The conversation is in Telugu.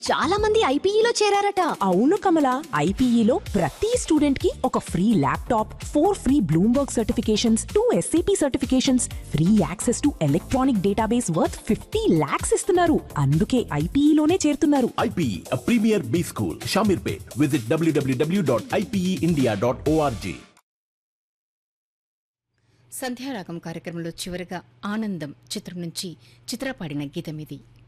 చాలా మంది ఐపీఈలో చేరారట. అవును కమల, ఐపీఈలో ప్రతి స్టూడెంట్ కి ఒక free laptop, 4 free Bloomberg certifications, 2 SAP certifications, free access to electronic database worth 50 lakhs ఇస్తున్నారు. అందుకే ఐపీఈలోనే చేరుతున్నారు. IPE, a premier B school, Shamirpet. Visit www.ipeindia.org. Sandhyaragam కార్యక్రమంలో చివరగా ఆనందం చిత్రం నుంచి చిత్ర పాడిన గీతం ఇది.